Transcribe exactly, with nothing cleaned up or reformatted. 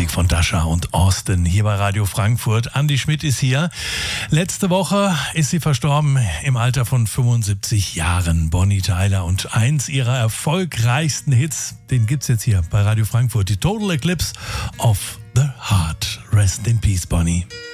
Musik von Dasha und Austin hier bei Radio Frankfurt. Andi Schmidt ist hier. Letzte Woche ist sie verstorben im Alter von fünfundsiebzig Jahren. Bonnie Tyler, und eins ihrer erfolgreichsten Hits, den gibt's jetzt hier bei Radio Frankfurt. Die Total Eclipse of the Heart. Rest in Peace, Bonnie.